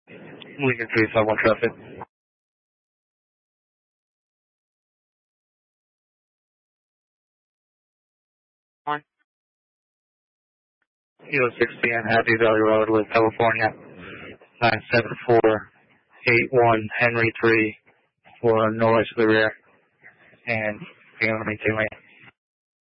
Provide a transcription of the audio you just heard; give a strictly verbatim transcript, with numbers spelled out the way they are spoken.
Lincoln three five one traffic. One. Kilo six P M, Happy Valley Road, Wood, California. nine seven four eight one Henry three for noise to the rear. And being on the maintain lane.